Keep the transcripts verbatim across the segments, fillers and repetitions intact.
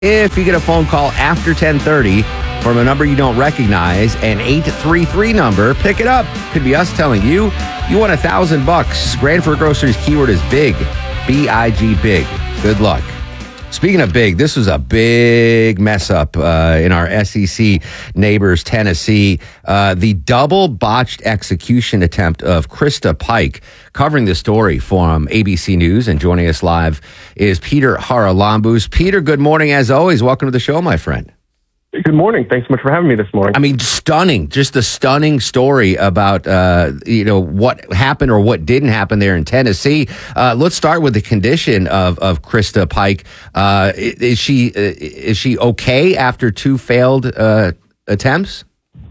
If you get a phone call after ten thirty from a number you don't recognize, an eight three three number, pick it up. Could be us telling you you won a thousand bucks. Granford Groceries keyword is big, B I G big. Good luck. Speaking of big, this was a big mess up uh, in our S E C neighbors, Tennessee. Uh, the double botched execution attempt of Krista Pike. Covering the story from A B C News and joining us live is Peter Haralambous. Peter, good morning as always. Welcome to the show, my friend. Good morning. Thanks so much for having me this morning. I mean, stunning, just a stunning story about, uh, you know, what happened or what didn't happen there in Tennessee. Uh, let's start with the condition of, of Krista Pike. Uh, is she, uh, is she okay after two failed uh, attempts?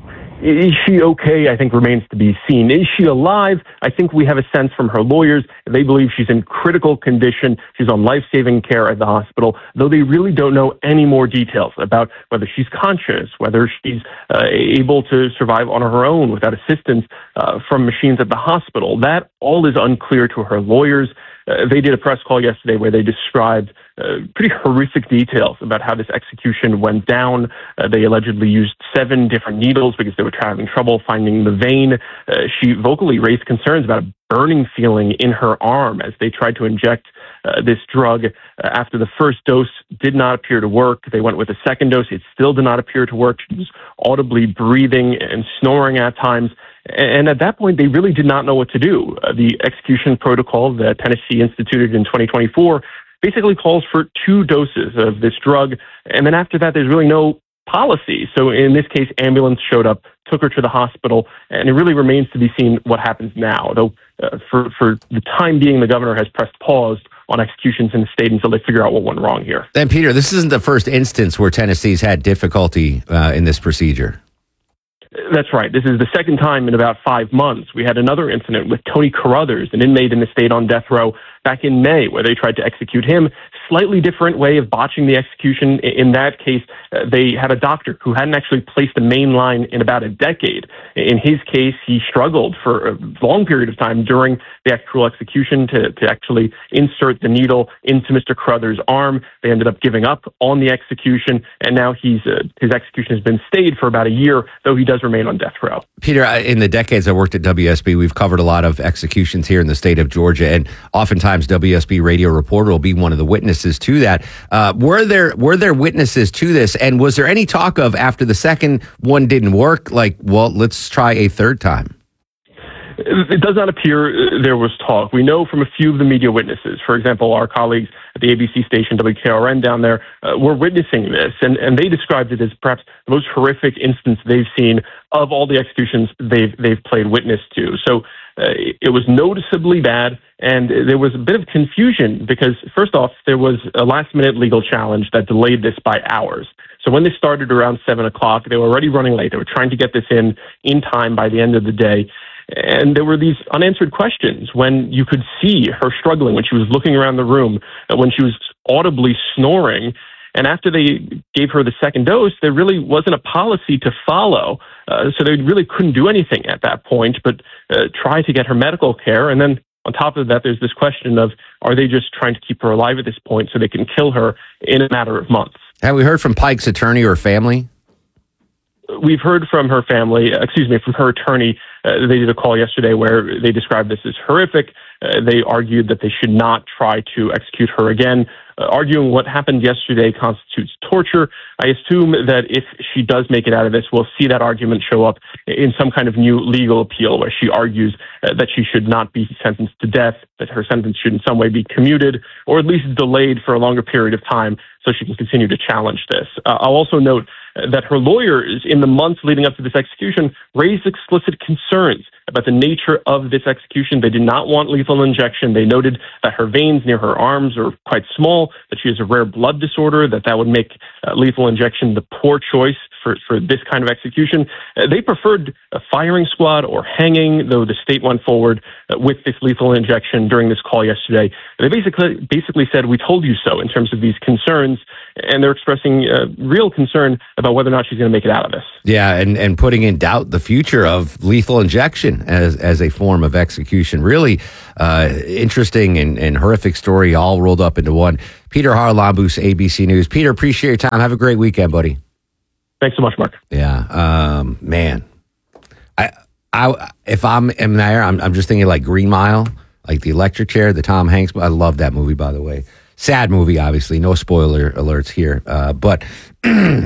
Is she okay, I think, remains to be seen. Is she alive? I think we have a sense from her lawyers. They believe she's in critical condition. She's on life-saving care at the hospital, though they really don't know any more details about whether she's conscious, whether she's uh, able to survive on her own without assistance uh, from machines at the hospital. That all is unclear to her lawyers. Uh, they did a press call yesterday where they described uh, pretty horrific details about how this execution went down. Uh, they allegedly used seven different needles because they were having trouble finding the vein. Uh, she vocally raised concerns about a burning feeling in her arm as they tried to inject uh, this drug. Uh, after the first dose did not appear to work, they went with a second dose. It still did not appear to work. She was audibly breathing and snoring at times. And at that point, they really did not know what to do. Uh, the execution protocol that Tennessee instituted in twenty twenty-four basically calls for two doses of this drug. And then after that, there's really no policy. So in this case, ambulance showed up, took her to the hospital, and it really remains to be seen what happens now. Though uh, for, for the time being, the governor has pressed pause on executions in the state until they figure out what went wrong here. And Peter, this isn't the first instance where Tennessee's had difficulty uh, in this procedure. That's right. This is the second time in about five months. We had another incident with Tony Carruthers, an inmate in the state on death row, back in May, where they tried to execute him. Slightly different way of botching the execution. In that case, uh, they had a doctor who hadn't actually placed a main line in about a decade. In his case, he struggled for a long period of time during the actual execution to, to actually insert the needle into Mister Carruthers' arm. They ended up giving up on the execution, and now he's uh, his execution has been stayed for about a year, though he does remain on death row. Peter, in the decades I worked at W S B, we've covered a lot of executions here in the state of Georgia, and oftentimes W S B radio reporter will be one of the witnesses to that. Uh, were there were there witnesses to this, and was there any talk of after the second one didn't work, like, well, let's try a third time? It does not appear there was talk. We know from a few of the media witnesses, for example, our colleagues at the A B C station W K R N down there uh, were witnessing this, and, and they described it as perhaps the most horrific instance they've seen of all the executions they've they've played witness to. So uh, it was noticeably bad, and there was a bit of confusion because, first off, there was a last-minute legal challenge that delayed this by hours. So when this started around seven o'clock, they were already running late. They were trying to get this in in time by the end of the day. And there were these unanswered questions when you could see her struggling, when she was looking around the room, when she was audibly snoring. And after they gave her the second dose, there really wasn't a policy to follow. Uh, so they really couldn't do anything at that point but uh, try to get her medical care. And then on top of that, there's this question of, are they just trying to keep her alive at this point so they can kill her in a matter of months? Have we heard from Pike's attorney or family? We've heard from her family, excuse me, from her attorney. Uh, they did a call yesterday where they described this as horrific. Uh, they argued that they should not try to execute her again, uh, arguing what happened yesterday constitutes torture. I assume that if she does make it out of this, we'll see that argument show up in some kind of new legal appeal where she argues uh, that she should not be sentenced to death, that her sentence should in some way be commuted or at least delayed for a longer period of time so she can continue to challenge this. Uh, I'll also note that her lawyers, in the months leading up to this execution, raised explicit concerns about the nature of this execution. They did not want lethal injection. They noted that her veins near her arms are quite small, that she has a rare blood disorder, that that would make uh, lethal injection the poor choice for, for this kind of execution. Uh, they preferred a firing squad or hanging, though the state went forward uh, with this lethal injection during this call yesterday. They basically basically said, we told you so in terms of these concerns, and they're expressing uh, real concern about whether or not she's going to make it out of this. Yeah, and, and putting in doubt the future of lethal injection as, as a form of execution. Really uh, interesting and, and horrific story all rolled up into one. Peter Haralambous, A B C News. Peter, appreciate your time. Have a great weekend, buddy. Thanks so much, Mark. Yeah, um, man. I, I, if I'm in there, I'm, I'm just thinking like Green Mile, like the electric chair, the Tom Hanks. I love that movie, by the way. Sad movie, obviously. No spoiler alerts here. Uh, but you,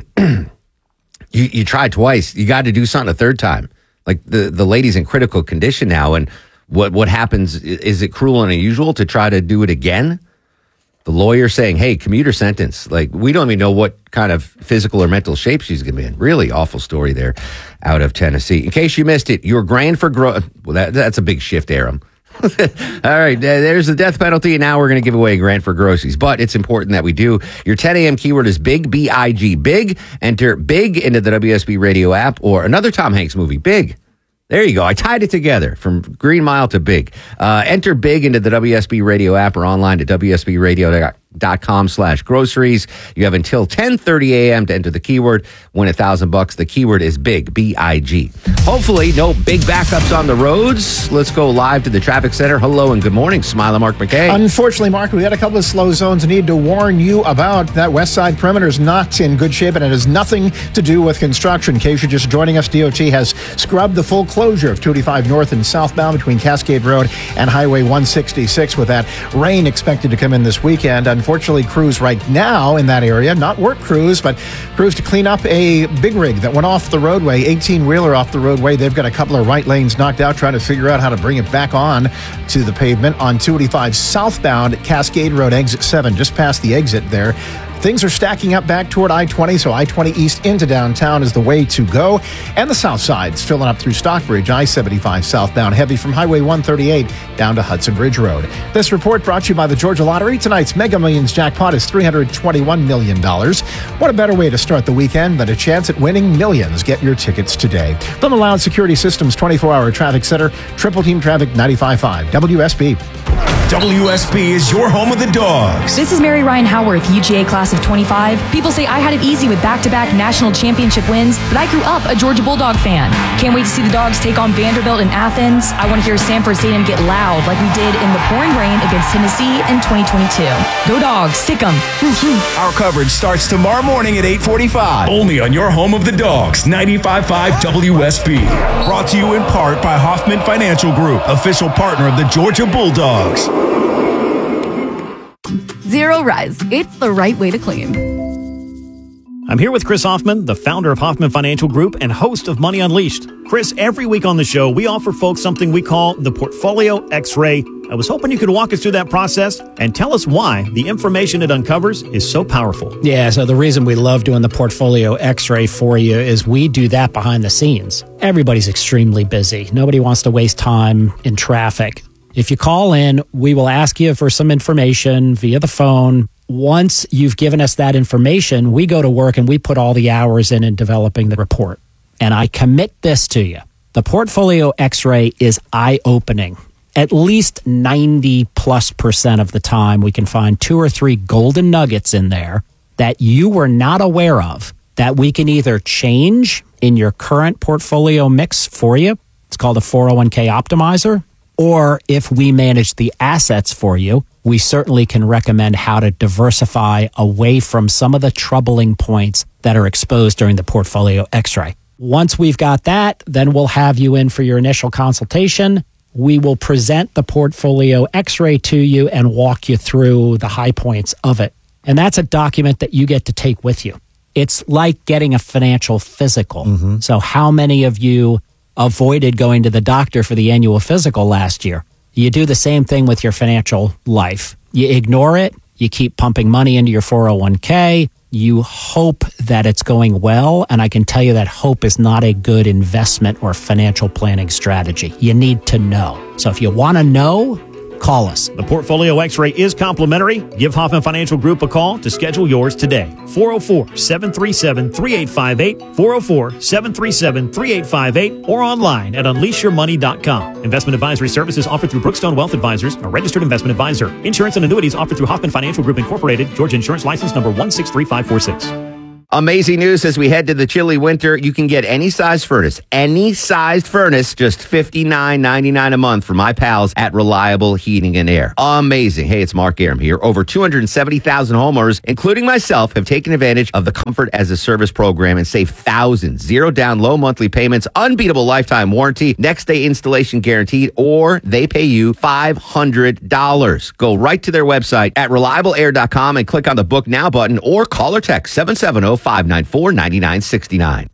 you tried twice. You got to do something a third time. Like the, the lady's in critical condition now. And what, what happens? Is it cruel and unusual to try to do it again? The lawyer saying, hey, commuter sentence. Like, we don't even know what kind of physical or mental shape she's going to be in. Really awful story there out of Tennessee. In case you missed it, your grand for growth. Well, that, that's a big shift, Aram. All right, there's the death penalty, and now we're going to give away a grand for groceries. But it's important that we do. Your ten a.m. keyword is BIG, B I G, BIG. Enter BIG into the W S B Radio app or another Tom Hanks movie, BIG. There you go. I tied it together from Green Mile to BIG. Uh, enter BIG into the W S B Radio app or online to W S B radio dot com slash groceries. You have until ten thirty a.m. to enter the keyword. Win a thousand bucks. The keyword is BIG, B I G. Hopefully, no big backups on the roads. Let's go live to the traffic center. Hello and good morning. Smile and Mark McKay. Unfortunately, Mark, we had a couple of slow zones I need to warn you about. That west side perimeter is not in good shape, and it has nothing to do with construction. In case you're just joining us, D O T has scrubbed the full closure of two eighty-five north and southbound between Cascade Road and Highway one sixty-six with that rain expected to come in this weekend. Unfortunately, crews right now in that area, not work crews, but crews to clean up a big rig that went off the roadway, eighteen-wheeler off the roadway. They've got a couple of right lanes knocked out, trying to figure out how to bring it back on to the pavement on two eighty-five southbound Cascade Road, exit seven, just past the exit there. Things are stacking up back toward I twenty, so I twenty east into downtown is the way to go. And the south side's filling up through Stockbridge, I seventy-five southbound, heavy from Highway one thirty-eight down to Hudson Bridge Road. This report brought to you by the Georgia Lottery. Tonight's Mega Millions jackpot is three hundred twenty-one million dollars. What a better way to start the weekend than a chance at winning millions. Get your tickets today. From the Loud Security Systems twenty-four hour traffic center, Triple Team Traffic ninety-five point five, W S B. W S B is your home of the Dogs. This is Mary Ryan Howarth, U G A class of twenty-five. People say I had it easy with back-to-back national championship wins, but I grew up a Georgia Bulldog fan. Can't wait to see the Dogs take on Vanderbilt in Athens. I want to hear Sanford Stadium get loud like we did in the pouring rain against Tennessee in twenty twenty-two. Go Dogs, sick 'em. Our coverage starts tomorrow morning at eight forty-five. Only on your home of the Dogs, ninety-five point five W S B. Brought to you in part by Hoffman Financial Group, official partner of the Georgia Bulldogs. Zero Res. It's the right way to clean. I'm here with Chris Hoffman, the founder of Hoffman Financial Group and host of Money Unleashed. Chris, every week on the show, we offer folks something we call the Portfolio X-Ray. I was hoping you could walk us through that process and tell us why the information it uncovers is so powerful. Yeah, so the reason we love doing the Portfolio X-Ray for you is we do that behind the scenes. Everybody's extremely busy. Nobody wants to waste time in traffic. If you call in, we will ask you for some information via the phone. Once you've given us that information, we go to work and we put all the hours in in developing the report. And I commit this to you. The Portfolio X-Ray is eye-opening. At least ninety plus percent of the time, we can find two or three golden nuggets in there that you were not aware of that we can either change in your current portfolio mix for you. It's called a four oh one k optimizer. Or if we manage the assets for you, we certainly can recommend how to diversify away from some of the troubling points that are exposed during the Portfolio X-Ray. Once we've got that, then we'll have you in for your initial consultation. We will present the Portfolio X-Ray to you and walk you through the high points of it. And that's a document that you get to take with you. It's like getting a financial physical. Mm-hmm. So how many of you avoided going to the doctor for the annual physical last year? You do the same thing with your financial life. You ignore it. You keep pumping money into your four oh one k. You hope that it's going well. And I can tell you that hope is not a good investment or financial planning strategy. You need to know. So if you want to know, call us. The Portfolio X-Ray is complimentary. Give Hoffman Financial Group a call to schedule yours today. four oh four, seven three seven, three eight five eight, four oh four, seven three seven, three eight five eight, or online at unleash your money dot com. Investment advisory services offered through Brookstone Wealth Advisors, a registered investment advisor. Insurance and annuities offered through Hoffman Financial Group Incorporated, Georgia Insurance License number one six three five four six. Amazing news as we head to the chilly winter. You can get any size furnace, any sized furnace, just fifty-nine ninety-nine a month from my pals at Reliable Heating and Air. Amazing. Hey, it's Mark Aram here. Over two hundred seventy thousand homeowners, including myself, have taken advantage of the Comfort as a Service program and saved thousands. Zero down, low monthly payments, unbeatable lifetime warranty, next day installation guaranteed, or they pay you five hundred dollars. Go right to their website at reliable air dot com and click on the Book Now button or call or text seven seven zero, five nine four, nine nine six nine.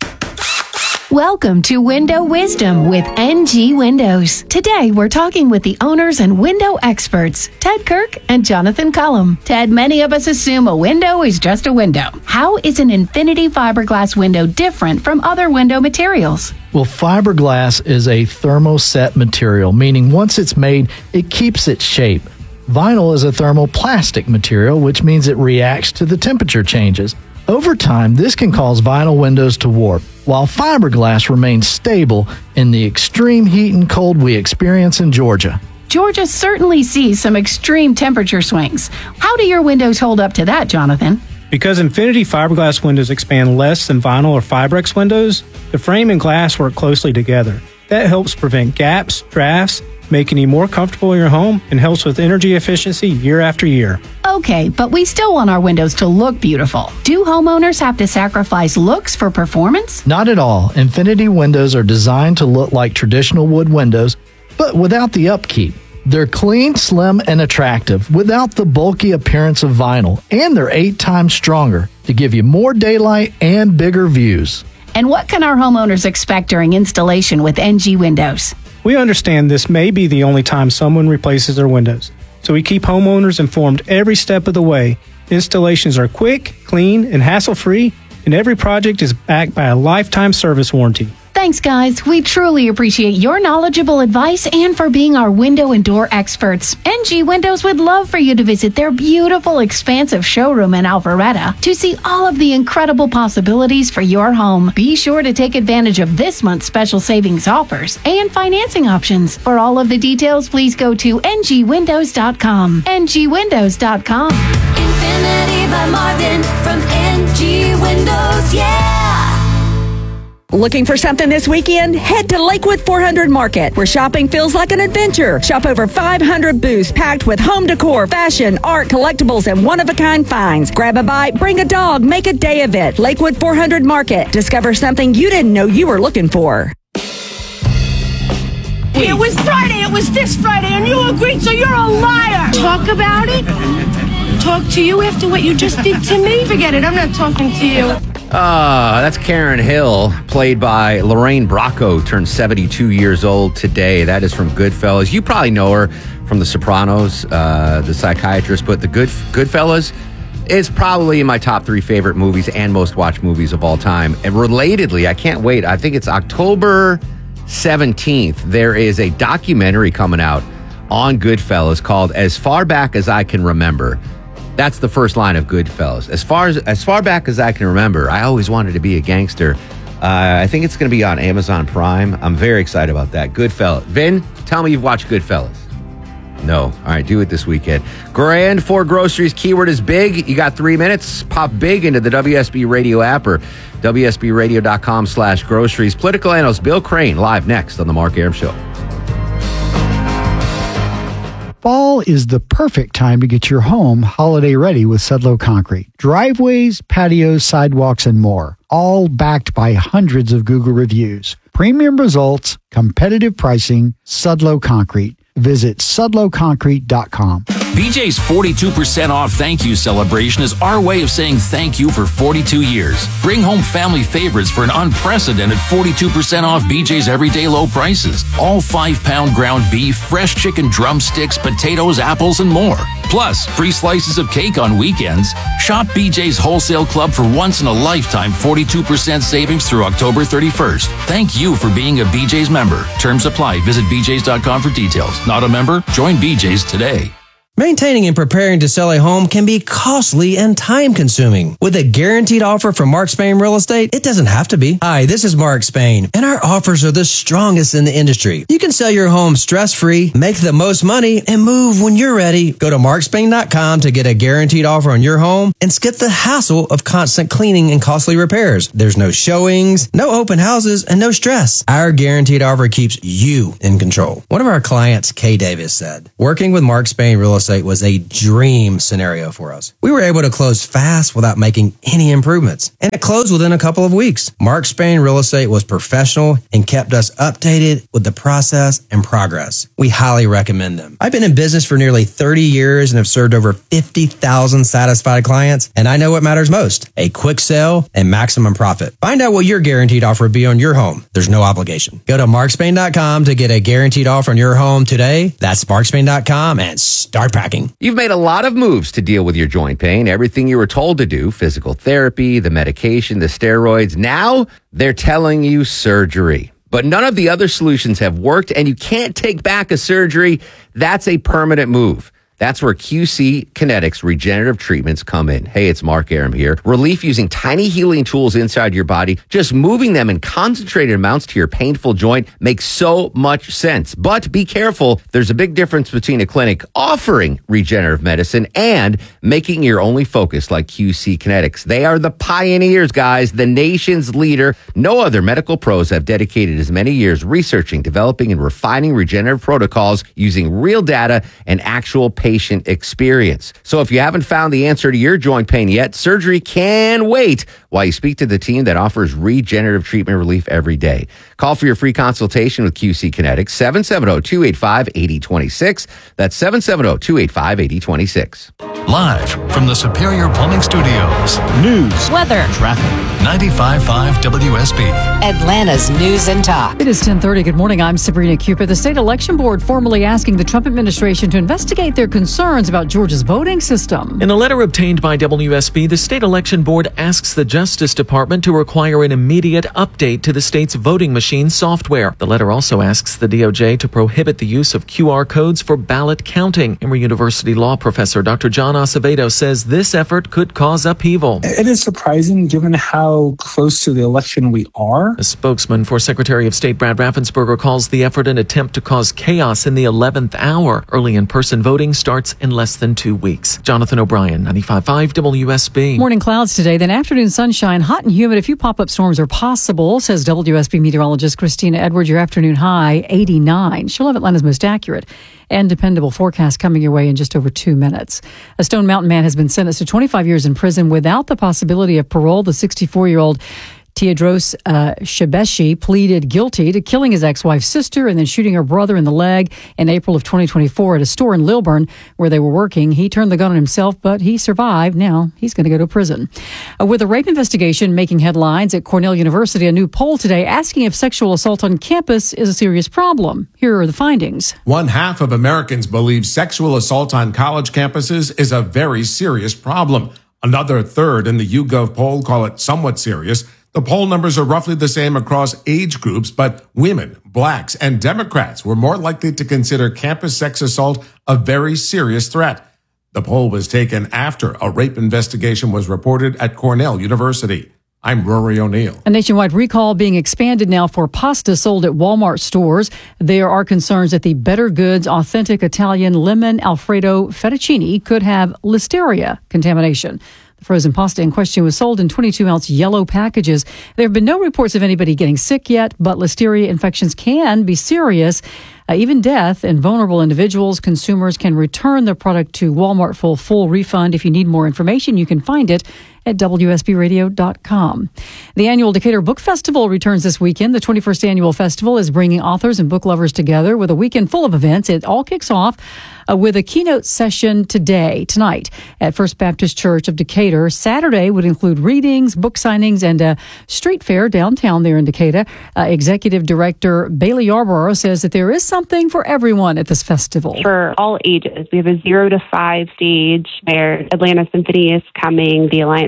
Welcome to Window Wisdom with N G Windows. Today, we're talking with the owners and window experts, Ted Kirk and Jonathan Cullum. Ted, many of us assume a window is just a window. How is an Infinity fiberglass window different from other window materials? Well, fiberglass is a thermoset material, meaning once it's made, it keeps its shape. Vinyl is a thermoplastic material, which means it reacts to the temperature changes. Over time, this can cause vinyl windows to warp, while fiberglass remains stable in the extreme heat and cold we experience in Georgia. Georgia certainly sees some extreme temperature swings. How do your windows hold up to that, Jonathan? Because Infinity fiberglass windows expand less than vinyl or Fibrex windows, the frame and glass work closely together. That helps prevent gaps, drafts, making you more comfortable in your home, and helps with energy efficiency year after year. Okay, but we still want our windows to look beautiful. Do homeowners have to sacrifice looks for performance? Not at all. Infinity windows are designed to look like traditional wood windows, but without the upkeep. They're clean, slim, and attractive without the bulky appearance of vinyl, and they're eight times stronger to give you more daylight and bigger views. And what can our homeowners expect during installation with N G Windows? We understand this may be the only time someone replaces their windows, so we keep homeowners informed every step of the way. Installations are quick, clean, and hassle-free, and every project is backed by a lifetime service warranty. Thanks, guys. We truly appreciate your knowledgeable advice and for being our window and door experts. N G Windows would love for you to visit their beautiful, expansive showroom in Alpharetta to see all of the incredible possibilities for your home. Be sure to take advantage of this month's special savings offers and financing options. For all of the details, please go to N G windows dot com. N G windows dot com. Infinity by Marvin from N G Windows, yeah! Looking for something this weekend? Head to Lakewood four hundred Market, where shopping feels like an adventure. Shop over five hundred booths packed with home decor, fashion, art, collectibles, and one-of-a-kind finds. Grab a bite, bring a dog, make a day of it. Lakewood four hundred Market. Discover something you didn't know you were looking for. It was Friday, it was this Friday, and you agreed, so you're a liar. Talk about it? Talk to you after what you just did to me? Forget it, I'm not talking to you. Uh, that's Karen Hill, played by Lorraine Bracco, turned seventy-two years old today. That is from Goodfellas. You probably know her from The Sopranos, uh, the psychiatrist, but the Good Goodfellas is probably in my top three favorite movies and most watched movies of all time. And relatedly, I can't wait. I think it's October seventeenth. There is a documentary coming out on Goodfellas called As Far Back as I Can Remember. That's the first line of Goodfellas. As far as as far back as I can remember, I always wanted to be a gangster. Uh, I think it's going to be on Amazon Prime. I'm very excited about that. Goodfellas. Vin, tell me you've watched Goodfellas. No. All right, do it this weekend. Grand for groceries. Keyword is big. You got three minutes. Pop big into the W S B Radio app or W S B radio dot com slash groceries. Political analyst Bill Crane live next on The Mark Aram Show. Fall is the perfect time to get your home holiday ready with Sudlow Concrete. Driveways, patios, sidewalks, and more. All backed by hundreds of Google reviews. Premium results, competitive pricing, Sudlow Concrete. Visit sudlow concrete dot com. B J's forty-two percent off thank you celebration is our way of saying thank you for forty-two years. Bring home family favorites for an unprecedented forty-two percent off B J's everyday low prices. All five pound ground beef, fresh chicken drumsticks, potatoes, apples, and more. Plus, free slices of cake on weekends. Shop B J's Wholesale Club for once in a lifetime forty-two percent savings through October thirty-first. Thank you for being a B J's member. Terms apply. Visit B J's dot com for details. Not a member? Join B J's today. Maintaining and preparing to sell a home can be costly and time-consuming. With a guaranteed offer from Mark Spain Real Estate, it doesn't have to be. Hi, this is Mark Spain, and our offers are the strongest in the industry. You can sell your home stress-free, make the most money, and move when you're ready. Go to mark spain dot com to get a guaranteed offer on your home and skip the hassle of constant cleaning and costly repairs. There's no showings, no open houses, and no stress. Our guaranteed offer keeps you in control. One of our clients, Kay Davis, said, working with Mark Spain Real Estate was a dream scenario for us. We were able to close fast without making any improvements, and it closed within a couple of weeks. Mark Spain Real Estate was professional and kept us updated with the process and progress. We highly recommend them. I've been in business for nearly thirty years and have served over fifty thousand satisfied clients, and I know what matters most: a quick sale and maximum profit. Find out what your guaranteed offer would be on your home. There's no obligation. Go to mark spain dot com to get a guaranteed offer on your home today. That's mark spain dot com and start packing. You've made a lot of moves to deal with your joint pain. Everything you were told to do, physical therapy, the medication, the steroids. Now they're telling you surgery. But none of the other solutions have worked, and you can't take back a surgery. That's a permanent move. That's where Q C Kinetics regenerative treatments come in. Hey, it's Mark Aram here. Relief using tiny healing tools inside your body, just moving them in concentrated amounts to your painful joint makes so much sense. But be careful. There's a big difference between a clinic offering regenerative medicine and making your only focus like Q C Kinetics. They are the pioneers, guys, the nation's leader. No other medical pros have dedicated as many years researching, developing, and refining regenerative protocols using real data and actual patient patient experience. So if you haven't found the answer to your joint pain yet, surgery can wait while you speak to the team that offers regenerative treatment relief every day. Call for your free consultation with Q C Kinetics, seven seven zero, two eight five, eight zero two six. That's seven seven zero, two eight five, eight zero two six. Live from the Superior Plumbing Studios. News, weather, traffic. ninety-five point five W S B. Atlanta's News and Talk. It is ten thirty. Good morning. I'm Sabrina Cooper. The state election board formally asking the Trump administration to investigate their concerns about Georgia's voting system. In a letter obtained by W S B, the state election board asks the Justice Department to require an immediate update to the state's voting machine software. The letter also asks the D O J to prohibit the use of Q R codes for ballot counting. Emory University law professor Doctor John Acevedo says this effort could cause upheaval. It is surprising given how close to the election we are. A spokesman for Secretary of State Brad Raffensperger calls the effort an attempt to cause chaos in the eleventh hour. Early in-person voting starts in less than two weeks. Jonathan O'Brien, ninety-five point five W S B. Morning clouds today, then afternoon sunshine, hot and humid. A few pop-up storms are possible, says W S B meteorologist Christina Edwards. Your afternoon high, eighty-nine. She'll have Atlanta's most accurate and dependable forecast coming your way in just over two minutes. A Stone Mountain man has been sentenced to twenty-five years in prison without the possibility of parole. The sixty-four-year-old Teodros uh, Shebeshi pleaded guilty to killing his ex-wife's sister and then shooting her brother in the leg in April of twenty twenty-four at a store in Lilburn where they were working. He turned the gun on himself, but he survived. Now he's going to go to prison. Uh, with a rape investigation making headlines at Cornell University, a new poll today asking if sexual assault on campus is a serious problem. Here are the findings. One half of Americans believe sexual assault on college campuses is a very serious problem. Another third in the YouGov poll call it somewhat serious. The poll numbers are roughly the same across age groups, but women, blacks, and Democrats were more likely to consider campus sex assault a very serious threat. The poll was taken after a rape investigation was reported at Cornell University. I'm Rory O'Neill. A nationwide recall being expanded now for pasta sold at Walmart stores. There are concerns that the Better Goods authentic Italian lemon Alfredo fettuccine could have listeria contamination. The frozen pasta in question was sold in twenty-two ounce yellow packages. There have been no reports of anybody getting sick yet, but listeria infections can be serious, uh, even death, and vulnerable individuals. Consumers can return their product to Walmart for full refund. If you need more information, you can find it at W S B radio dot com. The annual Decatur Book Festival returns this weekend. The twenty-first annual festival is bringing authors and book lovers together with a weekend full of events. It all kicks off uh, with a keynote session today, tonight, at First Baptist Church of Decatur. Saturday would include readings, book signings, and a street fair downtown there in Decatur. Uh, Executive Director Bailey Yarborough says that there is something for everyone at this festival. For all ages, we have a zero to five stage where Atlanta Symphony is coming, the Alliance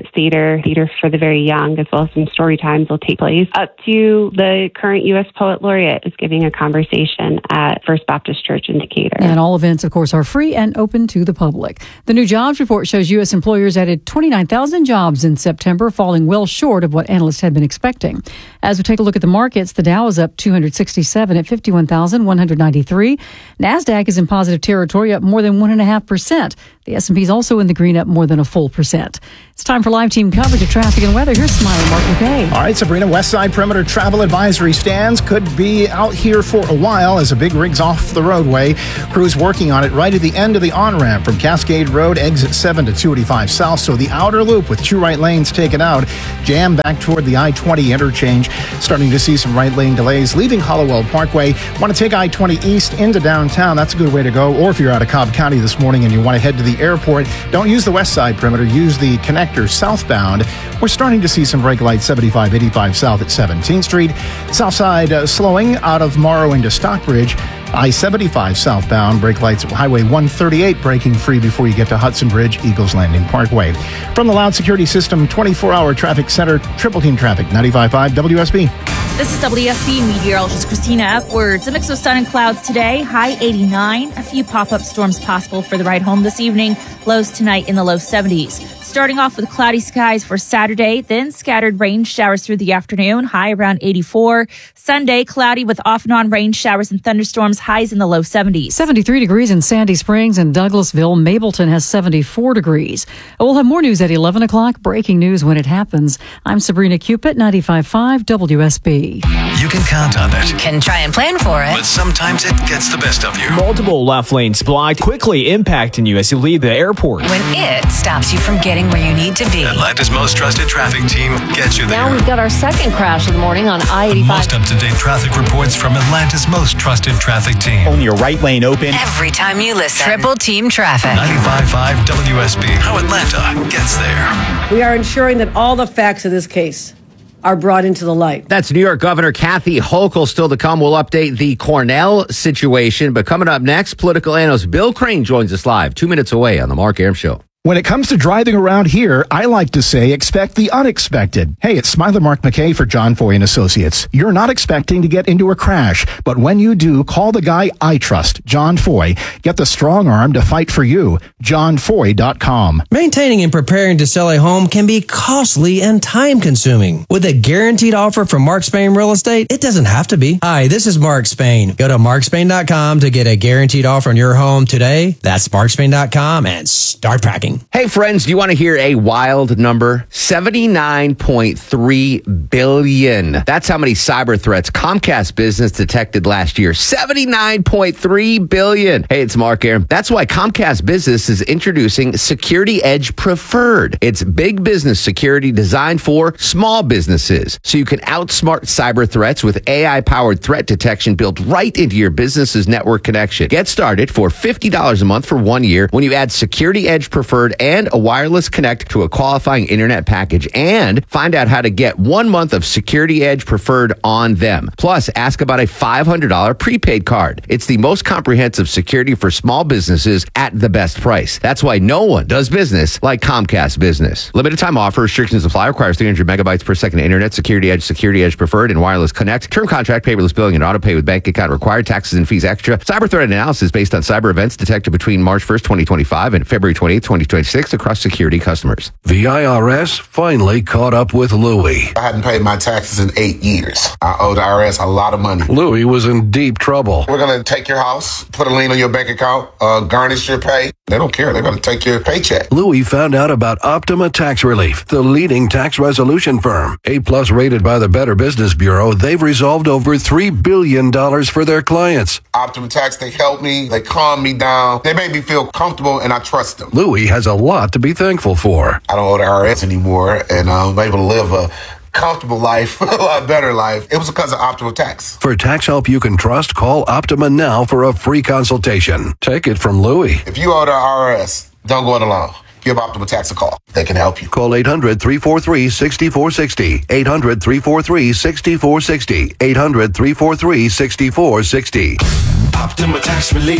science theater, theater for the very young, as well as some story times will take place, up to the current U S Poet Laureate is giving a conversation at First Baptist Church in Decatur. And all events, of course, are free and open to the public. The new jobs report shows U S employers added twenty-nine thousand jobs in September, falling well short of what analysts had been expecting. As we take a look at the markets, the Dow is up two hundred sixty-seven at fifty-one thousand one hundred ninety-three. NASDAQ is in positive territory, up more than one point five percent. The S and P is also in the green, up more than a full percent. It's time for live team coverage of traffic and weather. Here's Smiley Mark McKay. All right, Sabrina, West Side Perimeter Travel Advisory stands. Could be out here for a while as a big rig's off the roadway. Crews working on it right at the end of the on-ramp from Cascade Road, exit seven to two eighty-five South. So the outer loop with two right lanes taken out. Jam back toward the I twenty interchange. Starting to see some right lane delays. Leaving Hollowell Parkway. Want to take I twenty east into downtown. That's a good way to go. Or if you're out of Cobb County this morning and you want to head to the airport, don't use the West Side Perimeter. Use the connector southbound. We're starting to see some brake lights seventy-five eighty-five South at seventeenth Street. South side uh, slowing out of Morrow into Stockbridge. I seventy-five southbound, brake lights at Highway one thirty-eight breaking free before you get to Hudson Bridge, Eagles Landing Parkway. From the Loud Security System twenty-four hour Traffic Center, Triple Team Traffic, ninety-five point five W S B. This is W S B meteorologist Christina Epwards. A mix of sun and clouds today, high eighty-nine. A few pop-up storms possible for the ride home this evening. Lows tonight in the low seventies. Starting off with cloudy skies for Saturday, then scattered rain showers through the afternoon, high around eighty-four. Sunday, cloudy with off and on rain showers and thunderstorms, highs in the low seventies. seventy-three degrees in Sandy Springs and Douglasville. Mableton has seventy-four degrees. We'll have more news at eleven o'clock. Breaking news when it happens. I'm Sabrina Cupid, ninety-five point five W S B. You can count on it. Can try and plan for it. But sometimes it gets the best of you. Multiple left lanes blocked, quickly impacting you as you leave the airport. When it stops you from getting where you need to be. Atlanta's most trusted traffic team gets you there. Now we've got our second crash of the morning on I eighty-five. Most up-to-date traffic reports from Atlanta's most trusted traffic team. Only your right lane open. Every time you listen. Triple Team Traffic. ninety-five point five W S B. How Atlanta gets there. We are ensuring that all the facts of this case are brought into the light. That's New York Governor Kathy Hochul. Still to come, we'll update the Cornell situation. But coming up next, political analyst Bill Crane joins us live two minutes away on The Mark Arum Show. When it comes to driving around here, I like to say expect the unexpected. Hey, it's Smiler Mark McKay for John Foy and Associates. You're not expecting to get into a crash, but when you do, call the guy I trust, John Foy. Get the strong arm to fight for you. john foy dot com. Maintaining and preparing to sell a home can be costly and time-consuming. With a guaranteed offer from Mark Spain Real Estate, it doesn't have to be. Hi, this is Mark Spain. Go to mark spain dot com to get a guaranteed offer on your home today. That's mark spain dot com and start packing. Hey, friends, do you want to hear a wild number? seventy-nine point three billion. That's how many cyber threats Comcast Business detected last year. seventy-nine point three billion. Hey, it's Mark Arum. That's why Comcast Business is introducing Security Edge Preferred. It's big business security designed for small businesses, so you can outsmart cyber threats with A I-powered threat detection built right into your business's network connection. Get started for fifty dollars a month for one year when you add Security Edge Preferred and a wireless connect to a qualifying internet package, and find out how to get one month of Security Edge Preferred on them. Plus, ask about a five hundred dollars prepaid card. It's the most comprehensive security for small businesses at the best price. That's why no one does business like Comcast Business. Limited time offer. Restrictions apply. Requires three hundred megabytes per second internet. Security Edge, Security Edge Preferred, and wireless connect. Term contract, paperless billing, and auto pay with bank account required. Taxes and fees extra. Cyber threat analysis based on cyber events detected between March first, twenty twenty-five and February twenty-eighth, twenty twenty-six across security customers. The I R S finally caught up with Louie. I hadn't paid my taxes in eight years. I owe the I R S a lot of money. Louie was in deep trouble. We're going to take your house, put a lien on your bank account, uh, garnish your pay. They don't care. They're going to take your paycheck. Louie found out about Optima Tax Relief, the leading tax resolution firm. A-plus rated by the Better Business Bureau, they've resolved over three billion dollars for their clients. Optima Tax, they helped me. They calmed me down. They made me feel comfortable, and I trust them. Louie has a lot to be thankful for. I don't owe the I R S anymore, and I'm able to live a comfortable life, a lot better life. It was because of Optima Tax. For tax help you can trust, call Optima now for a free consultation. Take it from Louie. If you owe the I R S, don't go it alone. Give Optima Tax a call. They can help you. Call eight hundred, three four three, six four six zero. eight hundred, three four three, six four six zero. eight hundred, three four three, six four six zero. Optima Tax Relief.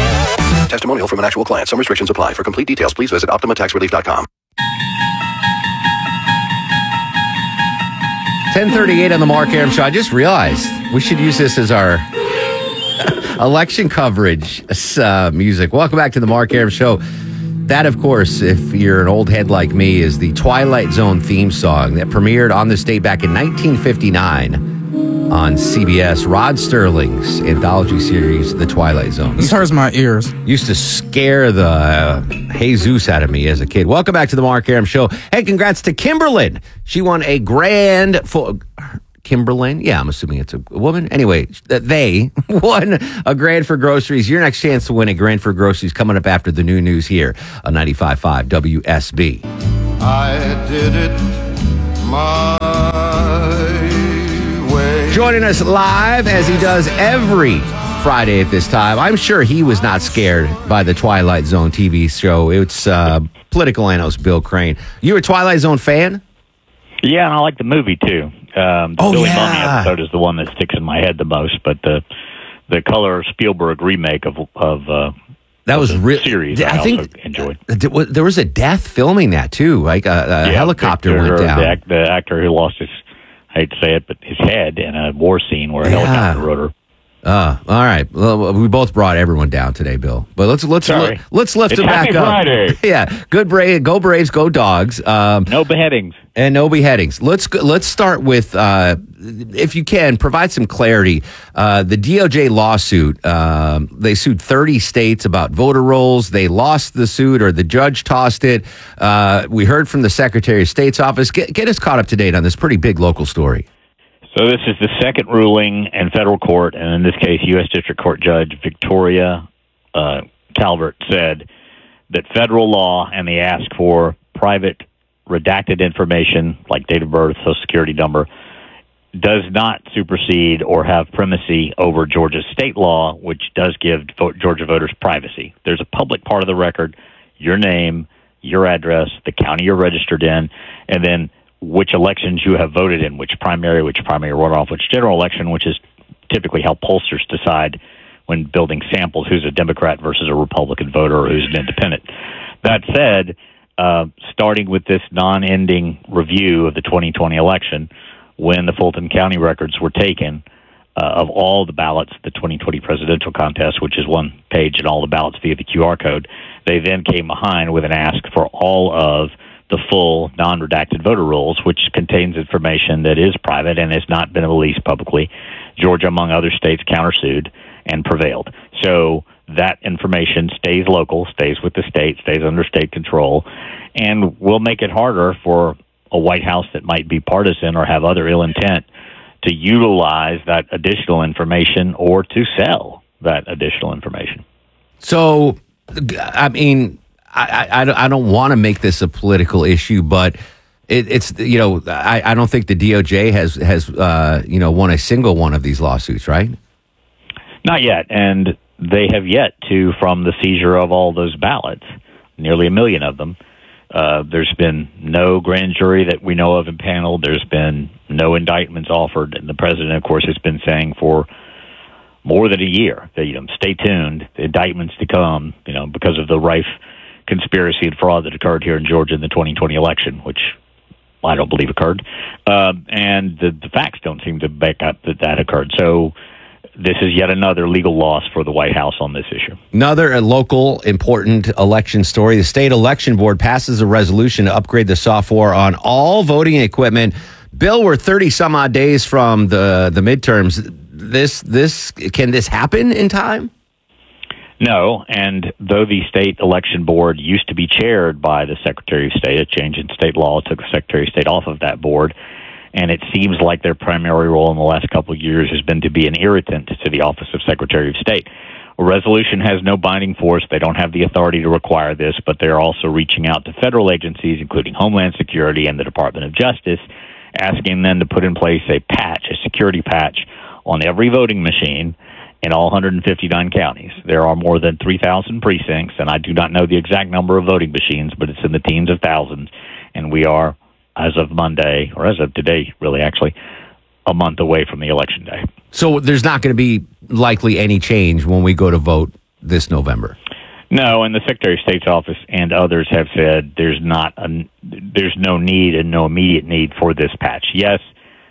Testimonial from an actual client. Some restrictions apply. For complete details, please visit optima tax relief dot com. ten thirty-eight on the Mark Aram Show. I just realized we should use this as our election coverage uh, music. Welcome back to the Mark Aram Show. That, of course, if you're an old head like me, is the Twilight Zone theme song that premiered on this date back in nineteen fifty-nine on C B S. Rod Sterling's anthology series, The Twilight Zone. This hurts my ears. Used to scare the uh, Jesus out of me as a kid. Welcome back to the Mark Aram Show. Hey, congrats to Kimberlyn. She won a grand... Fo- Kimberlyn? Yeah, I'm assuming it's a woman. Anyway, they won a grand for groceries. Your next chance to win a grand for groceries coming up after the new news here on ninety-five point five W S B. I did it my way. Joining us live as he does every Friday at this time. I'm sure he was not scared by the Twilight Zone T V show. It's uh, political analyst Bill Crane. You a Twilight Zone fan? Yeah, and I like the movie too. Um, the oh, Billy yeah. Bunny episode is the one that sticks in my head the most, but the the color Spielberg remake of of uh, that was real series. I, I think also enjoyed. There was a death filming that too. Like a, a yeah, helicopter Victor, went down. The, act, the actor who lost his, I hate to say it, but his head in a war scene where a Yeah. helicopter rode her. Uh, all right. Well, we both brought everyone down today, Bill. But let's let's Sorry. li- let's lift It's them back Happy up. Friday. Yeah, good Brave, go Braves, go Dogs. Um, no beheadings and no beheadings. Let's go, let's start with, uh, if you can, provide some clarity. Uh, the D O J lawsuit. Um, they sued thirty states about voter rolls. They lost the suit, or the judge tossed it. Uh, we heard from the Secretary of State's office. Get get us caught up to date on this pretty big local story. So this is the second ruling in federal court, and in this case, U S District Court Judge Victoria uh, Calvert said that federal law and the ask for private redacted information like date of birth, social security number, does not supersede or have primacy over Georgia's state law, which does give Georgia voters privacy. There's a public part of the record, your name, your address, the county you're registered in, and then which elections you have voted in, which primary, which primary runoff, which general election, which is typically how pollsters decide when building samples who's a Democrat versus a Republican voter or who's an independent. That said, uh, starting with this non-ending review of the twenty twenty election, when the Fulton County records were taken uh, of all the ballots, the twenty twenty presidential contest, which is one page and all the ballots via the Q R code, they then came behind with an ask for all of the full non-redacted voter rolls, which contains information that is private and has not been released publicly. Georgia, among other states, countersued and prevailed. So that information stays local, stays with the state, stays under state control, and will make it harder for a White House that might be partisan or have other ill intent to utilize that additional information or to sell that additional information. So, I mean, I, I, I don't want to make this a political issue, but it, it's, you know, I, I don't think the D O J has, has uh, you know, won a single one of these lawsuits, right? Not yet. And they have yet to, from the seizure of all those ballots, nearly a million of them, uh, there's been no grand jury that we know of impaneled. There's been no indictments offered. And the president, of course, has been saying for more than a year that, you know, stay tuned, the indictments to come, you know, because of the rife conspiracy and fraud that occurred here in Georgia in the twenty twenty election, which I don't believe occurred. Um, and the, the facts don't seem to back up that that occurred. So this is yet another legal loss for the White House on this issue. Another uh, local important election story. The state election board passes a resolution to upgrade the software on all voting equipment. Bill, we're thirty some odd days from the, the midterms. This, this, can this happen in time? No, and though the state election board used to be chaired by the Secretary of State, a change in state law took the Secretary of State off of that board, and it seems like their primary role in the last couple of years has been to be an irritant to the Office of Secretary of State. A resolution has no binding force. They don't have the authority to require this, but they're also reaching out to federal agencies, including Homeland Security and the Department of Justice, asking them to put in place a patch, a security patch, on every voting machine in all one hundred fifty-nine counties. There are more than three thousand precincts, and I do not know the exact number of voting machines, but it's in the teens of thousands. And we are, as of Monday, or as of today, really, actually, a month away from the election day. So there's not going to be likely any change when we go to vote this November? No, and the Secretary of State's office and others have said there's not a, there's no need and no immediate need for this patch. Yes,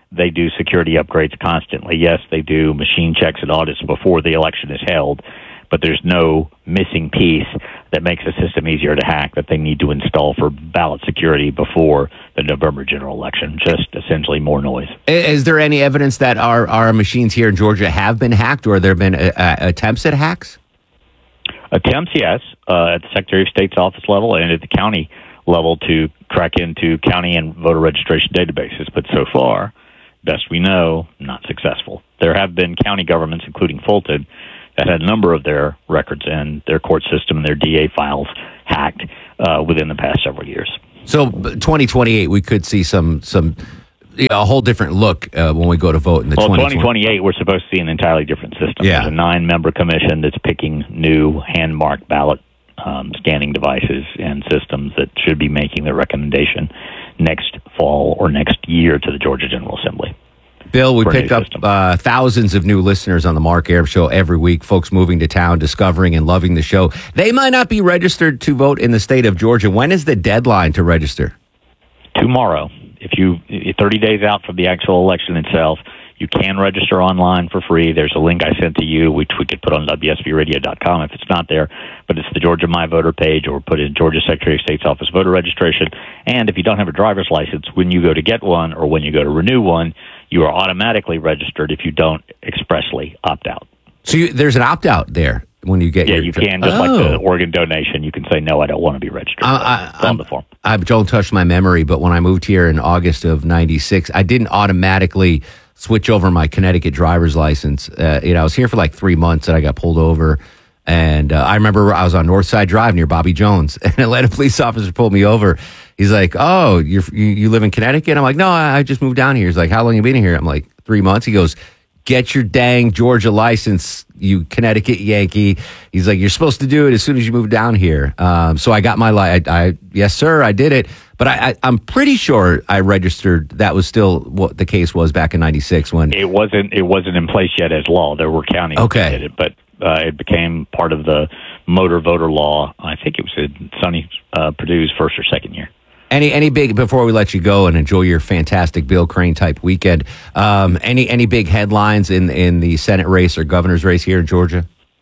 they do security upgrades constantly. Yes, they do machine checks and audits before the election is held, but there's no missing piece that makes the system easier to hack that they need to install for ballot security before the November general election. Just essentially more noise. Is there any evidence that our, our machines here in Georgia have been hacked, or there have been uh, uh, attempts at hacks? Attempts, yes, uh, at the Secretary of State's office level and at the county level to crack into county and voter registration databases. But so far, best we know, not successful. There have been county governments, including Fulton, that had a number of their records and their court system and their D A files hacked uh, within the past several years. So twenty twenty-eight, we could see some some you know, a whole different look uh, when we go to vote in the well, twenty twenty-eight, we're supposed to see an entirely different system. Yeah. There's a nine-member commission that's picking new hand-marked ballot um, scanning devices and systems that should be making their recommendation next fall or next year to the Georgia General Assembly. Bill, we pick up uh, thousands of new listeners on the Mark Arum Show every week, folks moving to town, discovering and loving the show. They might not be registered to vote in the state of Georgia. When is the deadline to register? Tomorrow. If you thirty days out from the actual election itself, you can register online for free. There's a link I sent to you, which we could put on W S B radio dot com if it's not there, but it's the Georgia My Voter page, or put in Georgia Secretary of State's office voter registration. And if you don't have a driver's license, when you go to get one or when you go to renew one, you are automatically registered if you don't expressly opt out. So you, there's an opt-out there when you get yeah, your... you can, just oh. like the organ donation, you can say, no, I don't want to be registered. I, I, on the form. I don't touch my memory, but when I moved here in August of ninety-six, I didn't automatically switch over my Connecticut driver's license. Uh, you know, I was here for like three months and I got pulled over. And uh, I remember I was on Northside Drive near Bobby Jones, and an Atlanta police officer pulled me over. He's like, "Oh, you're, you you live in Connecticut?" I'm like, "No, I, I just moved down here." He's like, "How long you been here?" I'm like, three months. He goes, "Get your dang Georgia license, you Connecticut Yankee." He's like, "You're supposed to do it as soon as you move down here." Um, so I got my li- I, I yes, sir, I did it. But I, I, I'm pretty sure I registered. That was still what the case was back in ninety-six when it wasn't. It wasn't in place yet as law. There were counties okay. that did it, but uh, it became part of the motor voter law. I think it was in Sonny uh, Perdue's first or second year. Any any big before we let you go and enjoy your fantastic Bill Crane type weekend? Um, any any big headlines in in the Senate race or governor's race here in Georgia?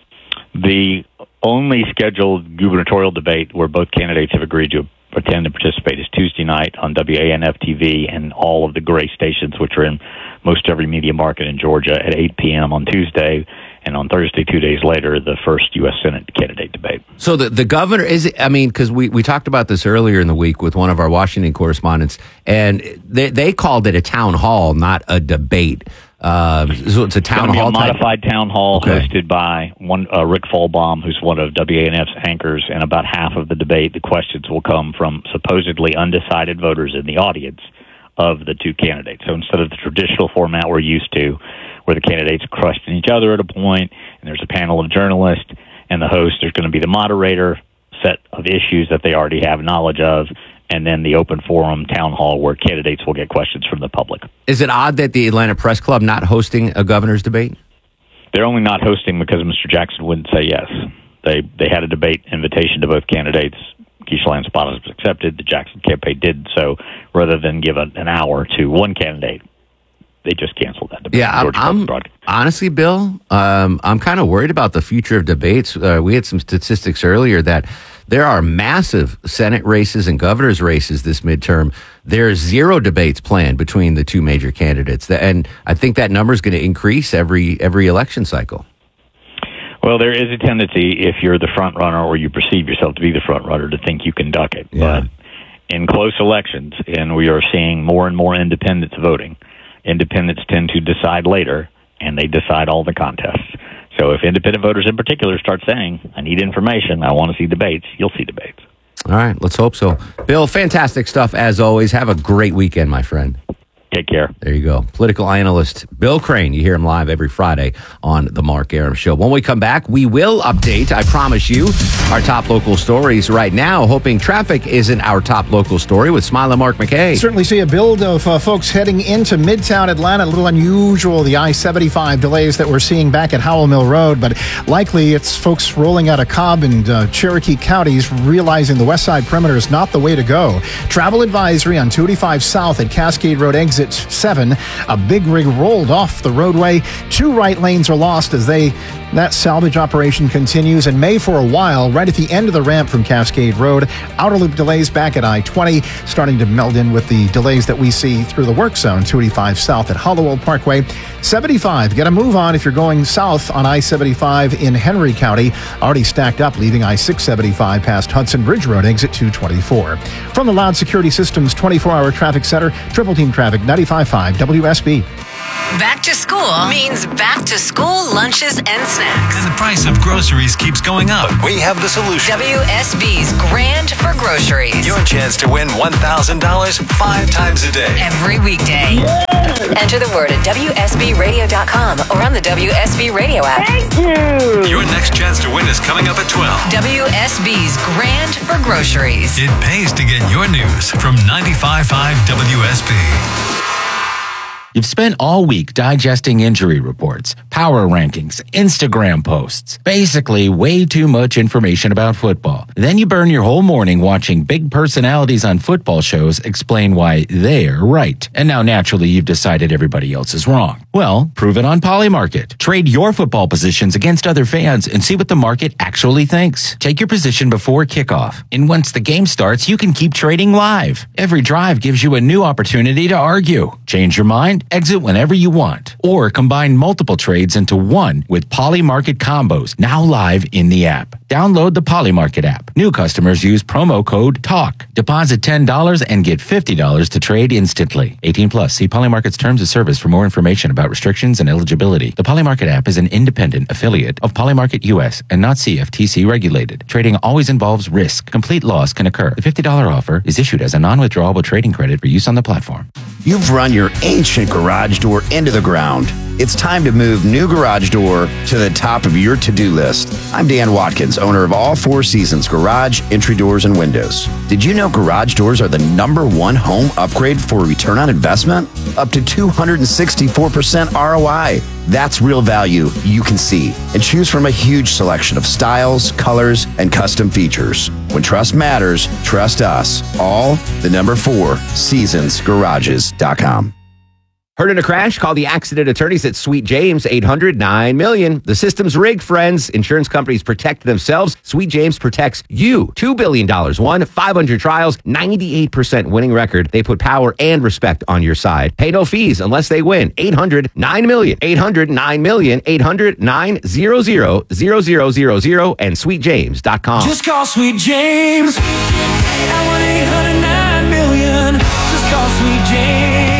The only scheduled gubernatorial debate where both candidates have agreed to attend and participate is Tuesday night on W A N F T V and all of the Gray stations, which are in most every media market in Georgia, at eight p.m. on Tuesday. And on Thursday, two days later, the first U S Senate candidate debate. So the, the governor, is it, I mean, because we, we talked about this earlier in the week with one of our Washington correspondents, and they, they called it a town hall, not a debate. Uh, so it's a town it's hall. A modified type? town hall okay. hosted by one uh, Rick Folbaum, who's one of W A N F's anchors, and about half of the debate, the questions will come from supposedly undecided voters in the audience of the two candidates. So instead of the traditional format we're used to, where the candidates question each other at a point, and there's a panel of journalists, and the host, there's going to be the moderator, set of issues that they already have knowledge of, and then the open forum town hall where candidates will get questions from the public. Is it odd that the Atlanta Press Club not hosting a governor's debate? They're only not hosting because Mister Jackson wouldn't say yes. They they had a debate invitation to both candidates. Keisha Lance Bottoms was accepted. The Jackson campaign did so. Rather than give a, an hour to one candidate, they just canceled that debate. Yeah, I'm, I'm honestly, Bill, um, I'm kind of worried about the future of debates. Uh, we had some statistics earlier that there are massive Senate races and governor's races this midterm. There's zero debates planned between the two major candidates, and I think that number is going to increase every every election cycle. Well, there is a tendency, if you're the front runner or you perceive yourself to be the front runner, to think you can duck it. Yeah. But in close elections, and we are seeing more and more independents voting, independents tend to decide later, and they decide all the contests. So if independent voters in particular start saying, I need information, I want to see debates, you'll see debates. All right, let's hope so. Bill, fantastic stuff as always. Have a great weekend, my friend. Take care. There you go. Political analyst Bill Crane. You hear him live every Friday on The Mark Arum Show. When we come back, we will update, I promise you, our top local stories right now. Hoping traffic isn't our top local story with Smiling Mark McKay. Certainly see a build of uh, folks heading into Midtown Atlanta. A little unusual, the I seventy-five delays that we're seeing back at Howell Mill Road, but likely it's folks rolling out of Cobb and uh, Cherokee counties realizing the west side perimeter is not the way to go. Travel advisory on two eighty-five South at Cascade Road exit seven. A big rig rolled off the roadway. Two right lanes are lost as they that salvage operation continues and may for a while right at the end of the ramp from Cascade Road. Outer loop delays back at I twenty, starting to meld in with the delays that we see through the work zone, two eighty-five south at Hollowell Parkway. seventy-five, get a move on if you're going south on I seventy-five in Henry County. Already stacked up, leaving I six seventy-five past Hudson Bridge Road, exit two twenty-four. From the Loud Security Systems twenty-four hour traffic center, Triple Team Traffic, ninety-five point five W S B. Back to school means back to school lunches and snacks. And the price of groceries keeps going up. We have the solution. W S B's Grand for Groceries. Your chance to win one thousand dollars five times a day. Every weekday. Yeah. Enter the word at W S B radio dot com or on the W S B Radio app. Thank you. Your next chance to win is coming up at twelve. W S B's Grand for Groceries. It pays to get your news from ninety-five point five W S B. You've spent all week digesting injury reports, power rankings, Instagram posts, basically way too much information about football. Then you burn your whole morning watching big personalities on football shows explain why they're right. And now naturally you've decided everybody else is wrong. Well, prove it on Polymarket. Trade your football positions against other fans and see what the market actually thinks. Take your position before kickoff. And once the game starts, you can keep trading live. Every drive gives you a new opportunity to argue. Change your mind? Exit whenever you want, or combine multiple trades into one with Polymarket combos, now live in the app. Download the Polymarket app. New customers use promo code TALK. Deposit ten dollars and get fifty dollars to trade instantly. eighteen plus. See Polymarket's terms of service for more information about restrictions and eligibility. The Polymarket app is an independent affiliate of Polymarket U S and not C F T C regulated. Trading always involves risk. Complete loss can occur. The fifty dollars offer is issued as a non-withdrawable trading credit for use on the platform. You've run your ancient garage door into the ground. It's time to move new garage door to the top of your to-do list. I'm Dan Watkins, owner of All Four Seasons Garage, Entry Doors, and Windows. Did you know garage doors are the number one home upgrade for return on investment? Up to two hundred sixty-four percent R O I. That's real value you can see. And choose from a huge selection of styles, colors, and custom features. When trust matters, trust us. All the number four, seasons garages dot com. Heard in a crash? Call the accident attorneys at Sweet James, eight hundred nine million. The system's rigged, friends. Insurance companies protect themselves. Sweet James protects you. two billion dollars won, five hundred trials, ninety-eight percent winning record. They put power and respect on your side. Pay no fees unless they win. eight hundred nine million. eight hundred nine million. eight hundred nine hundred zero zero zero and sweet james dot com. Just call Sweet James. I want eight hundred nine million. Just call Sweet James.